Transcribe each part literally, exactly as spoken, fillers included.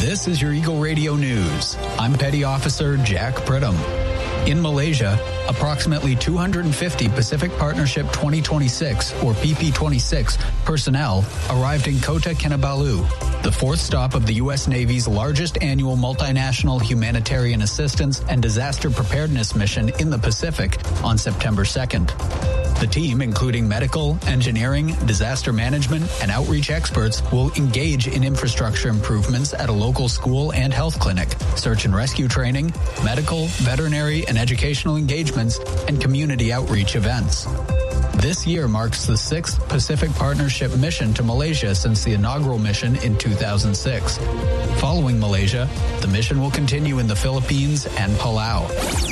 This is your Eagle Radio News. I'm Petty Officer Jack Pridham. In Malaysia, approximately two hundred fifty Pacific Partnership twenty twenty-six, or P P twenty-six, personnel arrived in Kota Kinabalu, the fourth stop of the U S Navy's largest annual multinational humanitarian assistance and disaster preparedness mission in the Pacific, on September second. The team, including medical, engineering, disaster management, and outreach experts, will engage in infrastructure improvements at a local school and health clinic, search and rescue training, medical, veterinary, and educational engagements, and community outreach events. This year marks the sixth Pacific Partnership mission to Malaysia since the inaugural mission in two thousand six. Following Malaysia, the mission will continue in the Philippines and Palau.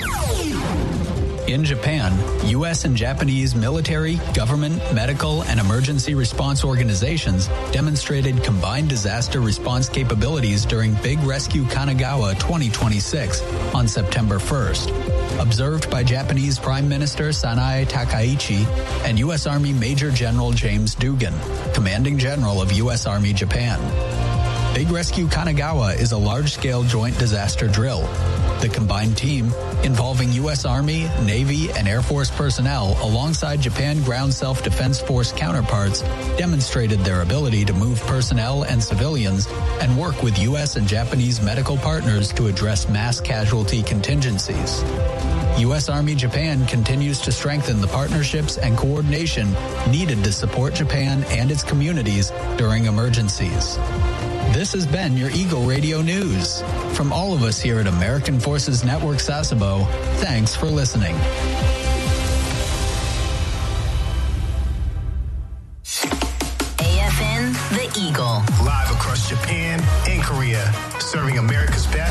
In Japan, U S and Japanese military, government, medical, and emergency response organizations demonstrated combined disaster response capabilities during Big Rescue Kanagawa twenty twenty-six on September first. Observed by Japanese Prime Minister Sanae Takaichi and U S Army Major General James Dugan, Commanding General of U S Army Japan. Big Rescue Kanagawa is a large-scale joint disaster drill. The combined team, involving U S Army, Navy, and Air Force personnel alongside Japan Ground Self-Defense Force counterparts, demonstrated their ability to move personnel and civilians and work with U S and Japanese medical partners to address mass casualty contingencies. U S Army Japan continues to strengthen the partnerships and coordination needed to support Japan and its communities during emergencies. This has been your Eagle Radio News. From all of us here at American Forces Network Sasebo, thanks for listening. A F N, The Eagle. Live across Japan and Korea, serving America's best.